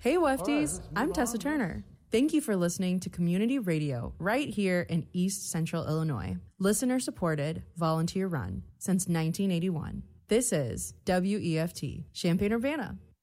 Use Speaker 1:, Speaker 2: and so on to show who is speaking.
Speaker 1: Hey, Wefties, I'm Tessa Turner. Thank you for listening to Community Radio right here in East Central Illinois. Listener supported, volunteer run since 1981. This is WEFT, Champaign-Urbana.